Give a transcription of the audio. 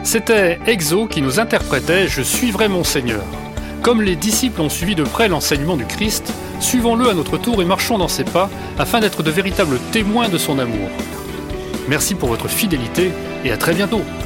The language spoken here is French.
C'était Exo qui nous interprétait « Je suivrai mon Seigneur ». Comme les disciples ont suivi de près l'enseignement du Christ, suivons-le à notre tour et marchons dans ses pas afin d'être de véritables témoins de son amour. Merci pour votre fidélité et à très bientôt.